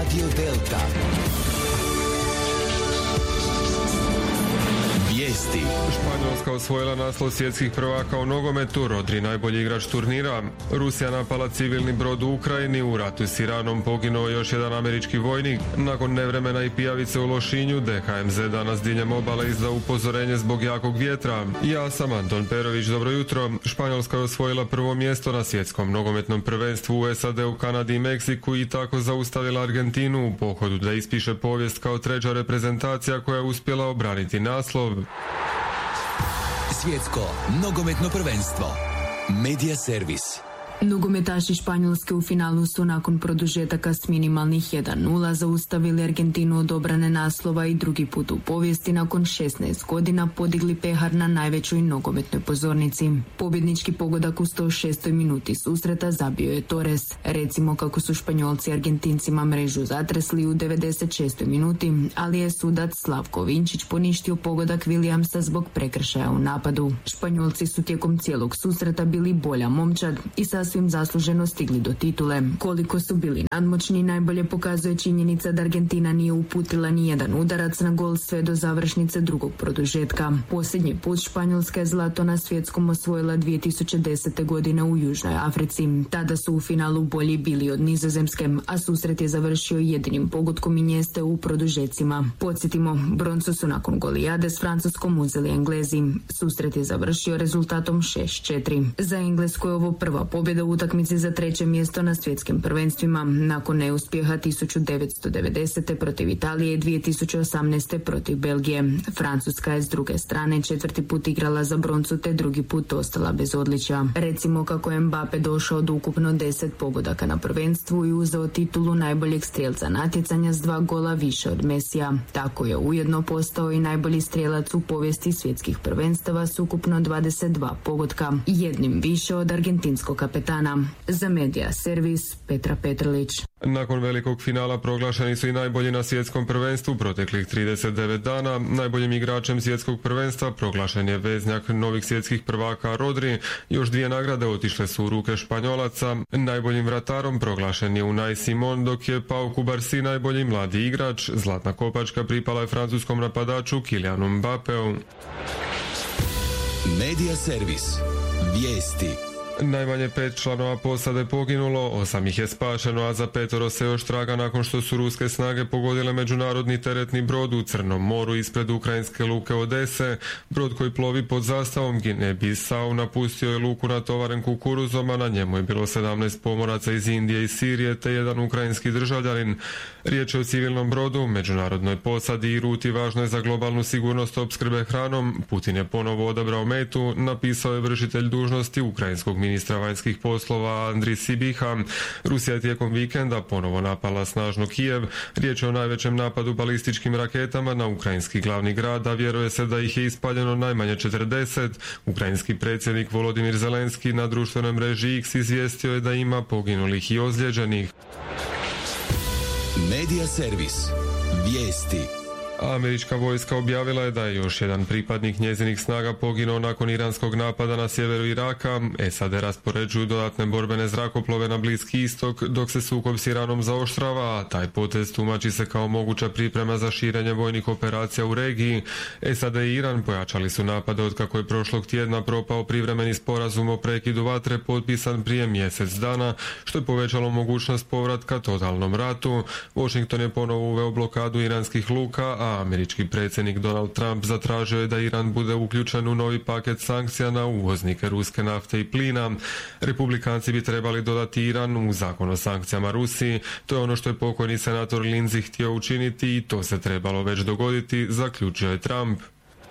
Radio Delta. Vijesti. Španjolska osvojila naslov svjetskih prvaka u nogometu, Rodri najbolji igrač turnira. Rusija napala civilni brod u Ukrajini, u ratu s Iranom poginuo još jedan američki vojnik. Nakon nevremena i pijavice u Lošinju, DHMZ danas diljem obale izdao upozorenje zbog jakog vjetra. Ja sam Anton Perović, dobro jutro. Španjolska je osvojila prvo mjesto na svjetskom nogometnom prvenstvu u SAD, u Kanadi i Meksiku i tako zaustavila Argentinu u pohodu da ispiše povijest kao treća reprezentacija koja je uspjela obraniti naslov. Svjetsko nogometno prvenstvo. Media Servis. Nogometaši Španjolske u finalu su nakon produžetaka s minimalnih 1:0 zaustavili Argentinu od obrane naslova i drugi put u povijesti nakon 16 godina podigli pehar na najvećoj nogometnoj pozornici. Pobjednički pogodak u 106. minuti susreta zabio je Torres. Recimo kako su Španjolci Argentincima mrežu zatresli u 96. minuti, ali je sudac Slavko Vinčić poništio pogodak Williamsa zbog prekršaja u napadu. Španjolci su tijekom cijelog susreta bili bolja momčad i sasvim zasluženo stigli do titule. Koliko su bili nadmoćni najbolje pokazuje činjenica da Argentina nije uputila ni jedan udarac na gol sve do završnice drugog produžetka. Posljednji put Španjolska je zlato na svjetskom osvojila 2010. godine u Južnoj Africi. Tada su u finalu bolji bili od Nizozemske, a susret je završio jedinim pogodkom i njeste u produžecima. Podsjetimo, broncu su nakon golijade s Francuskom uzeli Englezi. Susret je završio rezultatom 6:4. Za Englesku je ovo prva pobjeda u utakmici za treće mjesto na svjetskim prvenstvima, nakon neuspjeha 1990. protiv Italije i 2018. protiv Belgije. Francuska je s druge strane četvrti put igrala za broncu te drugi put ostala bez odličja. Recimo kako je Mbappe došao do ukupno 10 pogodaka na prvenstvu i uzeo titulu najboljeg strijelca natjecanja s 2 gola više od Mesija. Tako je ujedno postao i najbolji strijelac u povijesti svjetskih prvenstava s ukupno 22 pogotka, jednim više od argentinskog kapetana. Za Media Servis Petra Petrlić. Nakon velikog finala proglašeni su i najbolji na svjetskom prvenstvu proteklih 39 dana. Najboljim igračem svjetskog prvenstva proglašen je veznjak novih svjetskih prvaka Rodri. Još 2 nagrade otišle su u ruke Španjolaca. Najboljim vratarom proglašen je Unai Simon, dok je Pau Cubarsí najbolji mladi igrač. Zlatna kopačka pripala je francuskom napadaču Kylianu Mbappeu. Media Servis. Vijesti. Najmanje 5 članova posade poginulo, 8 ih je spašeno, a za 5 se još traga nakon što su ruske snage pogodile međunarodni teretni brod u Crnom moru ispred ukrajinske luke Odese. Brod koji plovi pod zastavom Gine-Bisau napustio je luku natovaren kukuruzom, a na njemu je bilo 17 pomoraca iz Indije i Sirije te jedan ukrajinski državljanin. Riječ je o civilnom brodu, međunarodnoj posadi i ruti važnoj za globalnu sigurnost opskrbe hranom. Putin je ponovo odabrao metu, napisao je vršitelj dužnosti ukrajinskog ministra vanjskih poslova Andrij Sibiha. Rusija je tijekom vikenda ponovo napala snažno Kijev. Riječ je o najvećem napadu balističkim raketama na ukrajinski glavni grad, a vjeruje se da ih je ispaljeno najmanje 40. Ukrajinski predsjednik Volodimir Zelenski na društvenoj mreži X izvijestio je da ima poginulih i ozlijeđenih. Media Servis. Vijesti. Američka vojska objavila je da je još jedan pripadnik njezinih snaga poginuo nakon iranskog napada na sjeveru Iraka. SAD raspoređuju dodatne borbene zrakoplove na Bliski istok dok se sukob s Iranom zaoštrava, a taj potez tumači se kao moguća priprema za širenje vojnih operacija u regiji. SAD i Iran pojačali su napade otkako je prošlog tjedna propao privremeni sporazum o prekidu vatre potpisan prije mjesec dana, što je povećalo mogućnost povratka totalnom ratu. Washington je ponovo uveo blokadu iranskih luka, a američki predsjednik Donald Trump zatražio je da Iran bude uključen u novi paket sankcija na uvoznike ruske nafte i plina. Republikanci bi trebali dodati Iran u zakon o sankcijama Rusiji. To je ono što je pokojni senator Lindsey htio učiniti i to se trebalo već dogoditi, zaključio je Trump.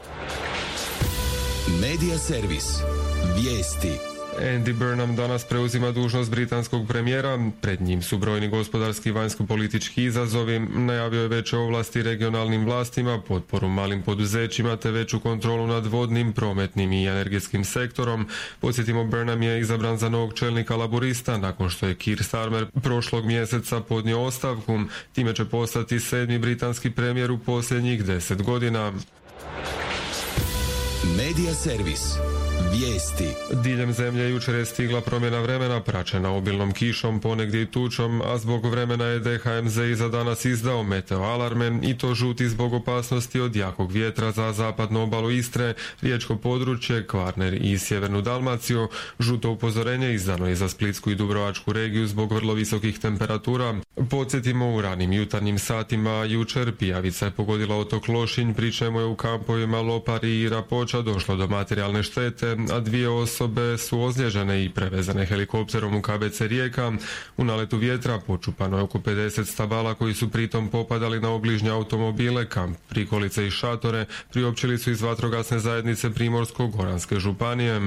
Media Servis. Vijesti. Andy Burnham danas preuzima dužnost britanskog premijera. Pred njim su brojni gospodarski i vanjsko-politički izazovi. Najavio je veće ovlasti regionalnim vlastima, potporu malim poduzećima te veću kontrolu nad vodnim, prometnim i energetskim sektorom. Podsjetimo, Burnham je izabran za novog čelnika laborista nakon što je Keir Starmer prošlog mjeseca podnio ostavku. Time će postati 7. britanski premijer u posljednjih 10 godina. Media Servis. Vijesti. Diljem zemlje jučer je stigla promjena vremena praćena obilnom kišom, ponegdje i tučom, a zbog vremena je DHMZ i za danas izdao meteo alarme i to žuti zbog opasnosti od jakog vjetra za zapadnu obalu Istre, riječko područje, Kvarner i sjevernu Dalmaciju. Žuto upozorenje izdano je za Splitsku i Dubrovačku regiju zbog vrlo visokih temperatura. Podsjetimo, u ranim jutarnjim satima jučer pijavica je pogodila otok Lošinj, pri čemu je u kampovima Lopari i Rapoča došlo do materijalne štete, a 2 osobe su ozlijeđene i prevezane helikopterom u KBC Rijeka. U naletu vjetra počupano je oko 50 stabala koji su pritom popadali na obližnje automobile, kamp, prikolice i šatore, priopćili su iz vatrogasne zajednice Primorsko-goranske županije.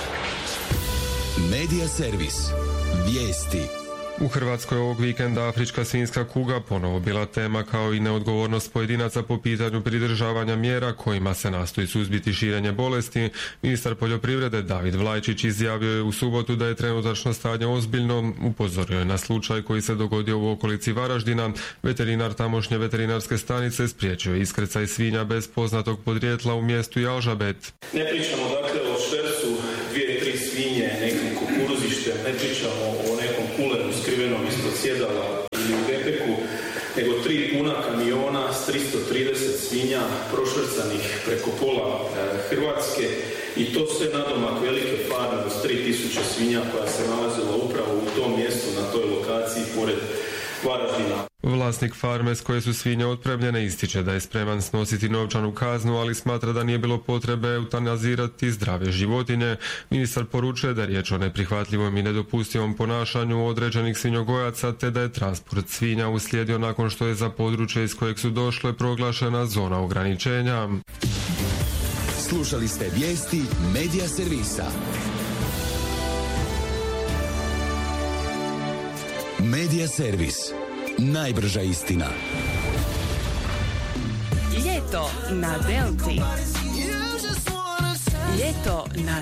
Medija servis. Vijesti. U Hrvatskoj ovog vikenda afrička svinjska kuga ponovo bila tema, kao i neodgovornost pojedinaca po pitanju pridržavanja mjera kojima se nastoji suzbiti širenje bolesti. Ministar poljoprivrede David Vlajčić izjavio je u subotu da je trenutačno stanje ozbiljno, upozorio je na slučaj koji se dogodio u okolici Varaždina. Veterinar tamošnje veterinarske stanice spriječio je iskrcaj svinja bez poznatog podrijetla u mjestu Jalžabet. Ne pričamo dakle o švercu 2-3 svinje, nekim kukuruzištem, ne pričamo o nekom kuleru skrivenom ispod sjedala ili u gepeku, nego 3 puna kamiona s 330 svinja prošvercanih preko pola Hrvatske, i to sve nadomak velike farme od 3000 svinja koja se nalazila upravo u tom mjestu, na toj lokaciji pored Varaždina. Vlasnik farme s koje su svinje otpremljene ističe da je spreman snositi novčanu kaznu, ali smatra da nije bilo potrebe eutanazirati zdrave životinje. Ministar poručuje da je riječ o neprihvatljivom i nedopustivom ponašanju određenih svinjogojaca, te da je transport svinja uslijedio nakon što je za područje iz kojeg su došle proglašena zona ograničenja. Slušali ste vijesti Medija servisa. Medija servis. Najbrža istina. Ljeto na Delti. Ljeto na